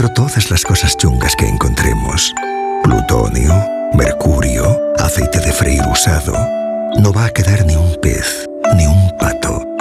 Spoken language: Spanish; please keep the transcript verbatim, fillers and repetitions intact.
dentro todas las cosas chungas que encontremos. Plutonio, mercurio, aceite de freír usado. No va a quedar ni un pez, ni un pato,